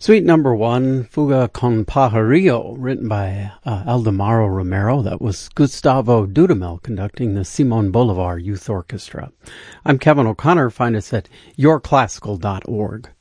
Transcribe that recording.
Suite number 1, Fuga con Pajarillo, written by Aldemaro Romero. That was Gustavo Dudamel conducting the Simon Bolivar Youth Orchestra. I'm Kevin O'Connor. Find us at yourclassical.org.